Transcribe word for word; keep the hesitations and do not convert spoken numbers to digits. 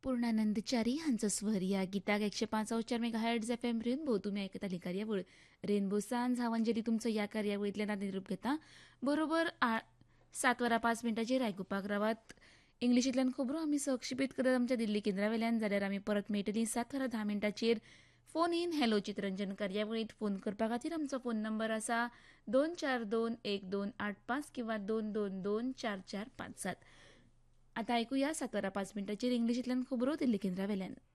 पूर्णानंदचारी हांचो स्वर या गिताक एकशे पांच चार मेगा हॅर्ट्ज एफ एम रेनबो तुमी आयकताली कार्यावळ रेनबो सांज हांव अंजली तुमचो ह्या कार्यावळींतल्यान आतां निरूप घेता बरोबर आ सात वरां पांच मिनटांचेर आयकुपाक रावात इंग्लिशींतल्यान खबरो आमी संक्षिपीत करत आमच्या दिल्ली केंद्रा वयल्यान जाल्यार आमी परत मेळटलीं सात वरां धा मिनटांचेर फोन इन हॅलो चित्रंजन कार्यावळींत फोन करपा खातीर आमचो फोन नंबर आसा दोन चार दोन एक दोन आठ पांच किंवा दोन दोन दोन चार चार पांच सात. आतां आयकुया सात वरां पांच मिनटांचेर इंग्लिशींतल्यान खबरो दिल्ली केंद्रा वयल्यान.